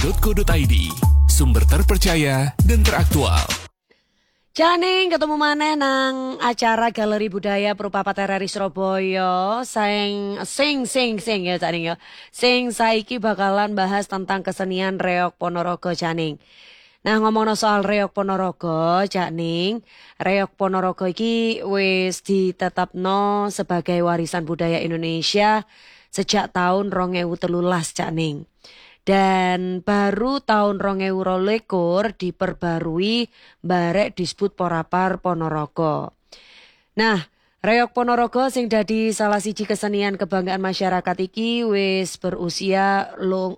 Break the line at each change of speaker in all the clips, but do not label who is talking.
Suara.co.id, sumber terpercaya dan teraktual.
Janing ketemu maneh nang acara Galeri Budaya Perupapat RRI Surabaya. Sing ya Janing ya. Sing saiki bakalan bahas tentang kesenian Reog Ponorogo Janing. Nah ngomongno soal Reog Ponorogo Janing, Reog Ponorogo iki wis ditetapno sebagai warisan budaya Indonesia sejak tahun 2013 Janing. Dan baru tahun 2022 diperbarui barek disebut Porapar Ponorogo. Nah, Reog Ponorogo sing dadi salah siji kesenian kebanggaan masyarakat iki wis berusia 2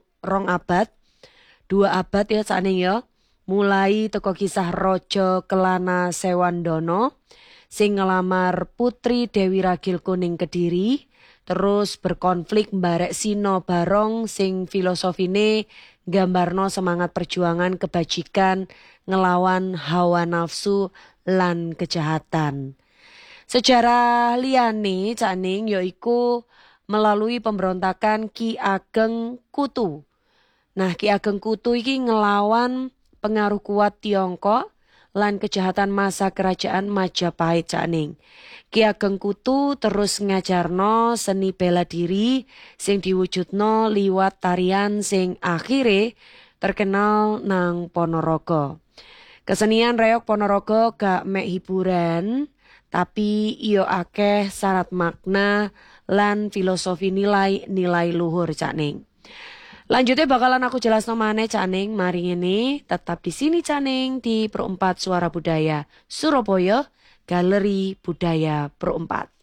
abad ya sakning ya. Mulai teko kisah Raja Kelana Sewandono sing ngelamar Putri Dewi Ragil Kuning Kediri. Terus berkonflik mbarek Sino Barong sing filosofine gambarno semangat perjuangan kebajikan ngelawan hawa nafsu lan kejahatan. Sejarah liyane Caning yaiku melalui pemberontakan Ki Ageng Kutu. Nah, Ki Ageng Kutu iki ngelawan pengaruh kuat Tiongkok lan kejahatan masa kerajaan Majapahit Caning. Ki Ageng Kutu terus ngajarno seni bela diri sing diwujudno liwat tarian sing akhire terkenal nang Ponorogo. Kesenian Reog Ponorogo gak mek hiburan, tapi iyo akeh syarat makna lan filosofi nilai luhur Caning. Lanjutnya bakalan aku jelasno maneh Caning, mari ini tetap di sini Caning di Pro 4 Suara Budaya Surabaya, Galeri Budaya Pro 4.